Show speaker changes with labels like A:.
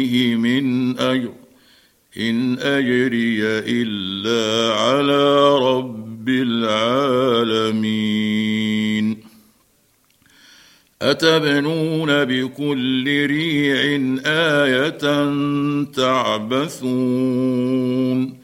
A: من أجر إن أجري إلا على رب العالمين أتبنون بكل ريع آية تعبثون